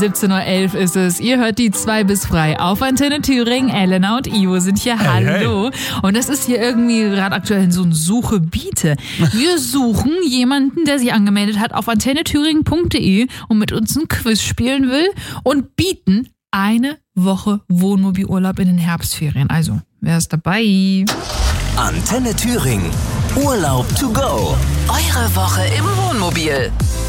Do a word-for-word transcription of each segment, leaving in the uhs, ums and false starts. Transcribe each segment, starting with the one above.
siebzehn Uhr elf ist es. Ihr hört die zwei bis frei auf Antenne Thüringen. Elena und Ivo sind hier. Hey, Hallo. hey. Und das ist hier irgendwie gerade aktuell so ein Suche-Biete. Wir suchen jemanden, der sich angemeldet hat auf antenne thüringen punkt de und mit uns ein Quiz spielen will und bieten eine Woche Wohnmobilurlaub in den Herbstferien. Also, wer ist dabei? Antenne Thüringen. Urlaub to go. Eure Woche im Wohnmobil.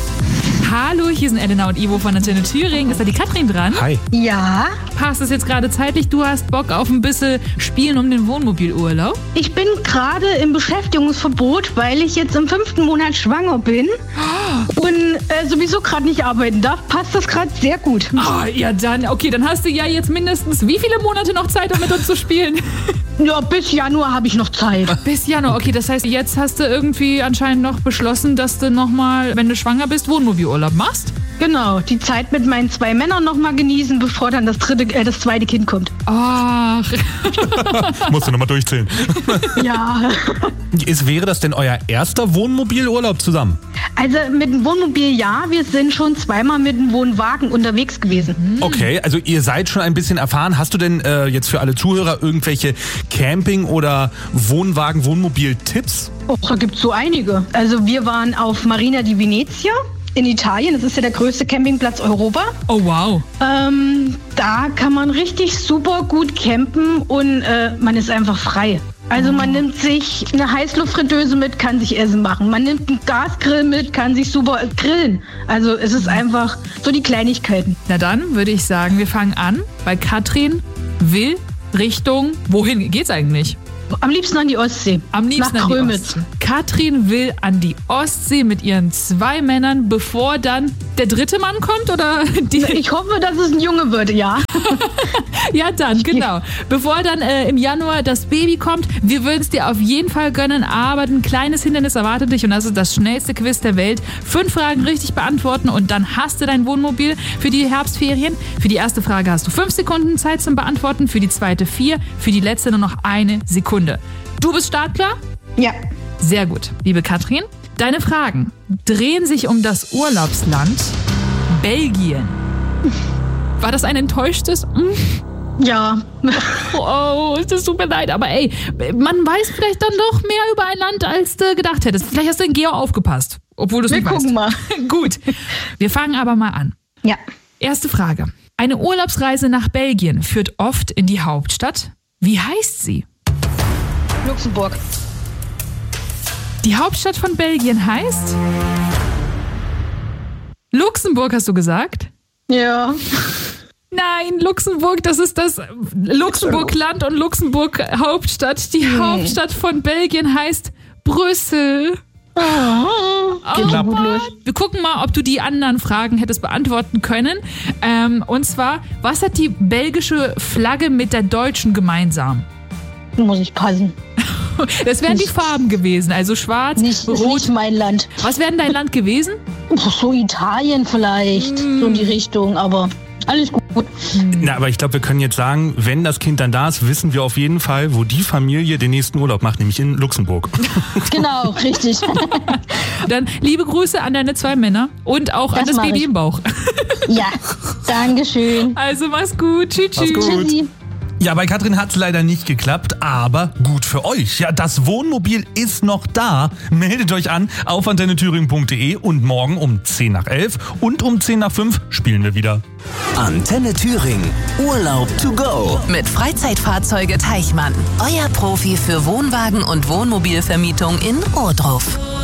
Hallo, hier sind Elena und Ivo von Antenne Thüringen. Ist da die Katrin dran? Hi. Ja, Passt es jetzt gerade zeitlich? Du hast Bock auf ein bisschen Spielen um den Wohnmobilurlaub? ich bin gerade im Beschäftigungsverbot, weil ich jetzt im fünften Monat schwanger bin und äh, sowieso gerade nicht arbeiten darf. Passt das gerade sehr gut. Ah, ja dann, okay, dann hast du ja jetzt mindestens wie viele Monate noch Zeit, um mit uns zu spielen? Ja, bis Januar habe ich noch Zeit. Bis Januar, okay, das heißt, jetzt hast du irgendwie anscheinend noch beschlossen, dass du nochmal, wenn du schwanger bist, Wohnmobilurlaub machst? Genau, die Zeit mit meinen zwei Männern noch mal genießen, bevor dann das dritte, äh, das zweite Kind kommt. Ach, Musst du nochmal durchzählen. Ja, Ist, wäre das denn euer erster Wohnmobilurlaub zusammen? also mit dem Wohnmobil ja, wir sind schon zweimal mit dem Wohnwagen unterwegs gewesen. Okay, also ihr seid schon ein bisschen erfahren. Hast du denn äh, jetzt für alle Zuhörer irgendwelche Camping- oder Wohnwagen-Wohnmobil-Tipps? Och, da gibt's so einige. Also wir waren auf Marina di Venezia in Italien. Das ist ja der größte Campingplatz Europa. oh wow. Ähm, da kann man richtig super gut campen und äh, man ist einfach frei. Also man nimmt sich eine Heißluftfritteuse mit, kann sich Essen machen. Man nimmt einen Gasgrill mit, kann sich super grillen. Also es ist einfach so die Kleinigkeiten. Na dann würde ich sagen, wir fangen an, weil Katrin will Richtung, wohin geht's eigentlich? Am liebsten an die Ostsee. Am liebsten Nach an die Grömitz. Ostsee. Katrin will an die Ostsee mit ihren zwei Männern, bevor dann der dritte Mann kommt, oder? Die, Ich hoffe, dass es ein Junge wird, ja. ja, dann, genau. Bevor dann äh, im Januar das Baby kommt, wir würden es dir auf jeden Fall gönnen, aber ein kleines Hindernis erwartet dich und das ist das schnellste Quiz der Welt. Fünf Fragen richtig beantworten und dann hast du dein Wohnmobil für die Herbstferien. Für die erste Frage hast du fünf Sekunden Zeit zum Beantworten, für die zweite vier, für die letzte nur noch eine Sekunde. Du bist startklar? Ja. Sehr gut, liebe Katrin. Deine Fragen drehen sich um das Urlaubsland Belgien. War das ein enttäuschtes? Mm, Ja. Oh, das tut mir leid, aber ey, man weiß vielleicht dann doch mehr über ein Land, als du gedacht hättest. Vielleicht hast du in Geo aufgepasst, obwohl du es Wir nicht gucken weißt. mal. Gut, wir fangen aber mal an. Ja. Erste Frage. Eine Urlaubsreise nach Belgien führt oft in die Hauptstadt. Wie heißt sie? Luxemburg. Die Hauptstadt von Belgien heißt? Luxemburg, hast du gesagt? Ja. Nein, Luxemburg, das ist das Luxemburg-Land und Luxemburg-Hauptstadt. Die Hauptstadt von Belgien heißt Brüssel. Geht schon gut los. Wir gucken mal, ob du die anderen Fragen hättest beantworten können. Ähm, und zwar, was hat die belgische Flagge mit der deutschen gemeinsam? Muss ich passen. Das wären die Farben gewesen, also schwarz, Nicht, ist rot. nicht mein Land. Was wäre denn dein Land gewesen? So Italien vielleicht. So in die Richtung, aber alles gut. Na, aber ich glaube, wir können jetzt sagen, wenn das Kind dann da ist, wissen wir auf jeden Fall, wo die Familie den nächsten Urlaub macht, nämlich in Luxemburg. Genau, richtig. Dann liebe Grüße an deine zwei Männer und auch Das an das mach Baby ich. im Bauch. Ja, Dankeschön. Also mach's gut. Tschüss, Mach's tschüss. gut. Tschüssi. Ja, bei Katrin hat es leider nicht geklappt, aber gut für euch. Ja, das Wohnmobil ist noch da. Meldet euch an auf antenne thüringen punkt de und morgen um zehn nach elf und um zehn nach fünf spielen wir wieder. Antenne Thüringen. Urlaub to go. Mit Freizeitfahrzeuge Teichmann. Euer Profi für Wohnwagen und Wohnmobilvermietung in Ohrdruf.